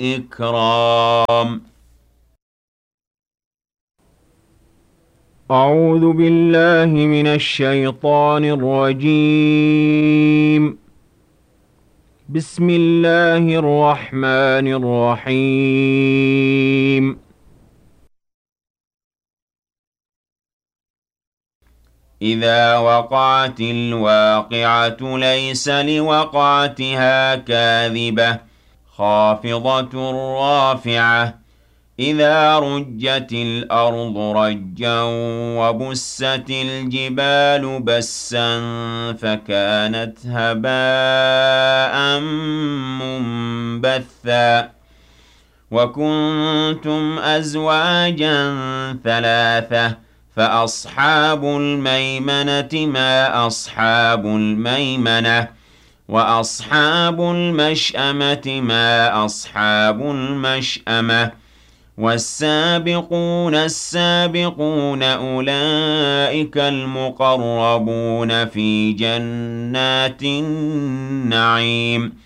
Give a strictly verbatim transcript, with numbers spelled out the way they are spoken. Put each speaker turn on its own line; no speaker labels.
الإكرام.
أعوذ بالله من الشيطان الرجيم. بسم الله الرحمن الرحيم.
إذا وقعت الواقعة ليس لوقعتها كاذبة خافضة رافعة إذا رجت الأرض رجا وبست الجبال بسا فكانت هباء منبثا وكنتم أزواجا ثلاثة فأصحاب الميمنة ما أصحاب الميمنة وأصحاب المشأمة ما أصحاب المشأمة والسابقون السابقون أولئك المقربون في جنات النعيم